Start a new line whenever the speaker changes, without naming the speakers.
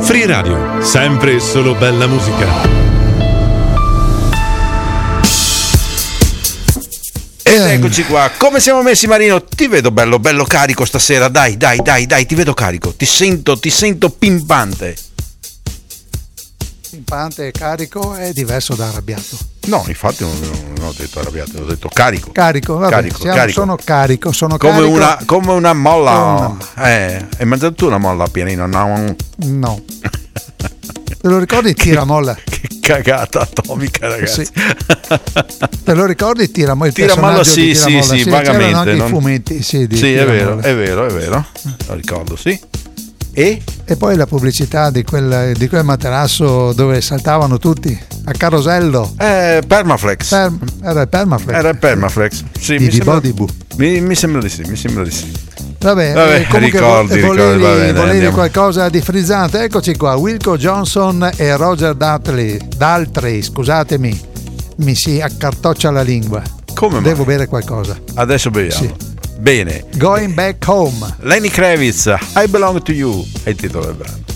Free Radio, sempre e solo bella musica.
Ed eccoci qua, come siamo messi Marino? Ti vedo bello carico stasera, dai, ti vedo carico, ti sento pimpante.
Pimpante e carico è diverso da arrabbiato.
No, infatti non ho detto arrabbiato, ho detto carico.
Carico, vabbè,
carico.
Sono carico.
Come una molla. Hai mangiato tu una molla pianino?
No. Te lo ricordi Tiramolla?
Che cagata atomica, ragazzi.
Sì. Te lo ricordi Tiramolla?
Sì, vagamente.
C'erano anche i fumetti, sì,
è vero. Lo ricordo, sì. E
poi la pubblicità di quel materasso dove saltavano tutti a carosello.
Permaflex.
Era il Permaflex.
Sì,
mi
sembra di sì.
Vabbè, comunque
ricordi,
volevi qualcosa di frizzante. Eccoci qua, Wilco Johnson e Roger Daltrey, scusatemi, mi si accartoccia la lingua.
Come mai?
Devo bere qualcosa.
Adesso beviamo.
Sì.
Bene.
Going Back Home.
Lenny Kravitz, I Belong to You è il titolo del brano.